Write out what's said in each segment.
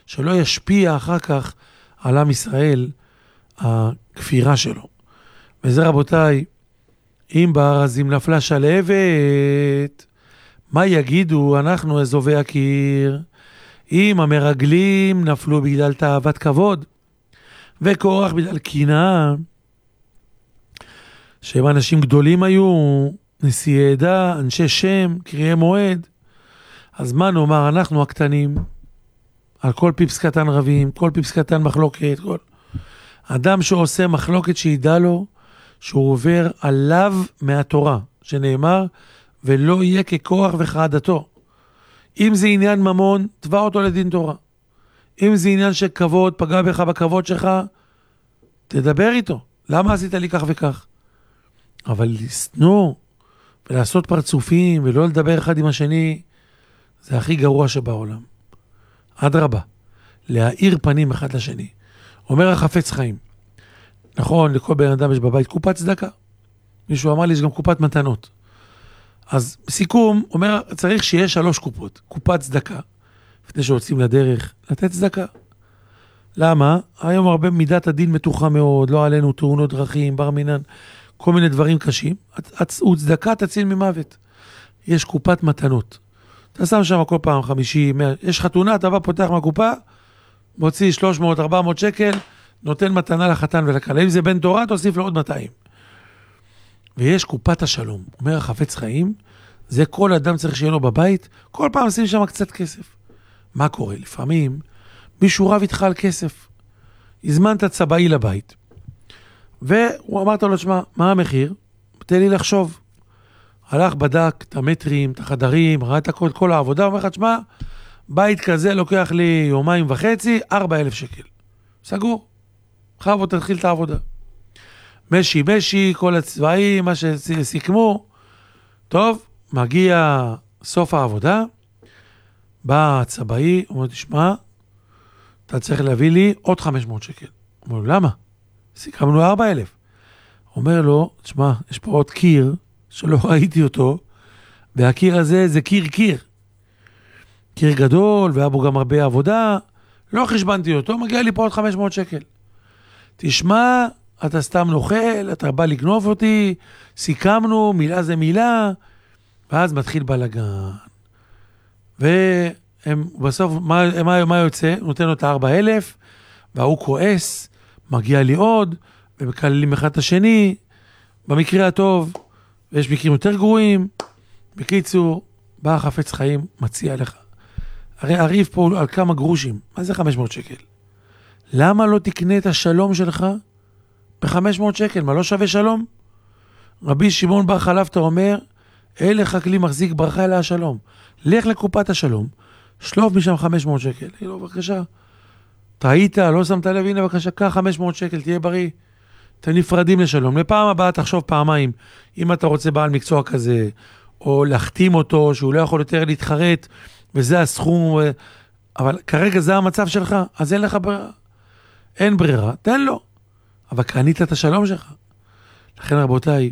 שלא ישפיע אחר כך על עם ישראל הכפירה שלו. וזה רבותיי, אם בארזים נפלה שלהבת, מה יגידו אנחנו אזובי הקיר? אם המרגלים נפלו בגלל תאוות כבוד, וקורח בגלל קנאה, שהם אנשים גדולים היו, נשיאי עדה, אנשי שם, קריאי מועד, אז מה נאמר, אנחנו הקטנים, על כל פיפס קטן רבים, כל פיפס קטן מחלוקת, כל... אדם שעושה מחלוקת שידע לו, שהוא עובר עליו מהתורה, שנאמר, ולא יהיה ככוח וכעדתו. אם זה עניין ממון, תבע אותו לדין תורה. אם זה עניין של כבוד, פגע בך בכבוד שלך, תדבר איתו. למה עשית לי כך וכך? אבל לסנוע ולעשות פרצופים ולא לדבר אחד עם השני, זה הכי גרוע שבעולם. אדרבה, להאיר פנים אחד לשני. אומר החפץ חיים, נכון, לכל בן אדם יש בבית קופת צדקה. מישהו אמר לי, יש גם קופת מתנות. אז בסיכום, אומר, צריך שיהיה 3 קופות. קופת צדקה, לפני שיוצאים לדרך, לתת צדקה. למה? היום הרבה מידת הדין מתוחה מאוד, לא עלינו תאונות דרכים, בר מינן, כל מיני דברים קשים. וצדקה תציל ממוות. יש קופת מתנות. אתה שם שם כל פעם 50, 100, יש חתונה, אתה בא פותח מהקופה, מוציא 300, 400 שקל, נותן מתנה לחתן ולכלה. אם זה בן תורה, תוסיף לו עוד 200. ויש קופת השלום. אומר החפץ חיים, זה כל אדם צריך שיהיה לו בבית, כל פעם שים שם קצת כסף. מה קורה? לפעמים מישהו רב איתך על כסף. הזמנת צבאי לבית. והוא אמרת לו, שמה, מה המחיר? תן לי לחשוב. הלך בדק את המטרים, את החדרים, ראה את כל העבודה, אומר לך, שמה, בית כזה לוקח לי 2.5 ימים, 4,000 שקל. סגור. חבו תתחיל את העבודה. משי, כל הצבעים, מה שסיכמו. טוב, מגיע סוף העבודה, בא הצבאי, אומר, תשמע, אתה צריך להביא לי עוד 500 שקל. אומר לו, למה? סיכמנו 4,000. אומר לו, תשמע, יש פה עוד קיר, שלא ראיתי אותו, והקיר הזה זה קיר. קיר גדול, והיה בו גם הרבה עבודה, לא חשבנתי אותו, מגיע לי פה עוד 500 שקל. תשמע, אתה סתם נוכל, אתה בא לגנוב אותי, סיכמנו, מילה זה מילה, ואז מתחיל בלגן. ובסוף, מה יוצא? נותן לו את 4,000, והוא כועס, מגיע לי עוד, ומקללים אחד את השני, במקרה הטוב, ויש מקרים יותר גרועים. בקיצור, בא החפץ חיים, מציע לך. הרי הריב פה על כמה גרושים, מה זה 500 שקל? למה לא תקנה את השלום שלך ב-500 שקל? מה, לא שווה שלום? רבי שמעון בר חלפתא אומר, אין לך כלי מחזיק ברכה אלא השלום. לך לקופת השלום, שלוף משם 500 שקל. לא, בבקשה, טעית, לא שמת לב, הנה בבקשה, קח 500 שקל, תהיה בריא. אתם נפרדים לשלום. לפעם הבאה תחשוב פעמיים, אם אתה רוצה בעל מקצוע כזה, או להחתים אותו, שהוא לא יכול יותר להתחרט, וזה הסכום, אבל כרגע זה המצב שלך, אז אין לך ברירה. אין ברירה, תן לו. אבל קנית את השלום שלך. לכן רבותיי,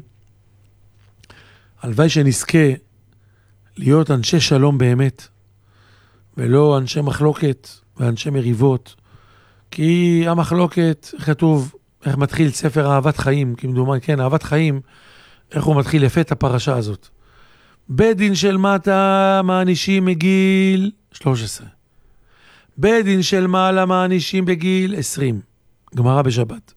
הלוואי שנזכה להיות אנשי שלום באמת, ולא אנשי מחלוקת ואנשי מריבות, כי המחלוקת, כתוב, איך מתחיל ספר אהבת חיים, כמדומה, כן, אהבת חיים, איך הוא מתחיל יפה את הפרשה הזאת. בית דין של מטה מענישים מגיל 13. בית דין של מעלה מענישים בגיל 20. גמרא בשבת.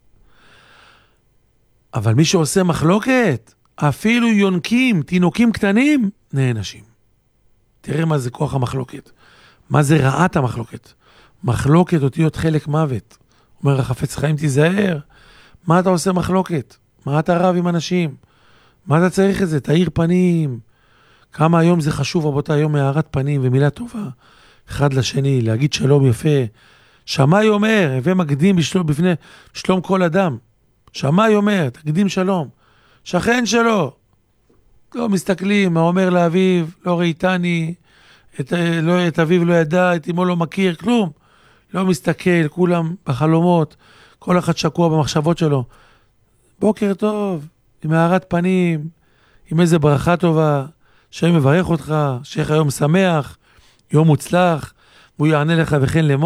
אבל מי שעושה מחלוקת, אפילו יונקים, תינוקים קטנים, נענשים. תראה מה זה כוח המחלוקת. מה זה רעת המחלוקת. מחלוקת אותיות חלק מוות. אומר החפץ חיים, תיזהר. מה אתה עושה מחלוקת? מה אתה רב עם אנשים? מה אתה צריך את זה? תאיר פנים. כמה היום זה חשוב, רבותיי, היום מהארת פנים ומילה טובה. אחד לשני, להגיד שלום יפה. שמאי אומר, הווה מקדים בפני שלום כל אדם. שמאי אומר, תקדים שלום. שכן שלו. לא מסתכלים, מה אומר לאביו, לא ראיתני, את אביו לא ידע, את אמו לא מכיר, כלום. לא מסתכל, כולם בחלומות, כל אחד שקוע במחשבות שלו. בוקר טוב, עם הארת פנים, עם איזה ברכה טובה, שאני מברך אותך, שיהיה לך יום שמח, יום מוצלח, והוא יענה לך וכן לאמור.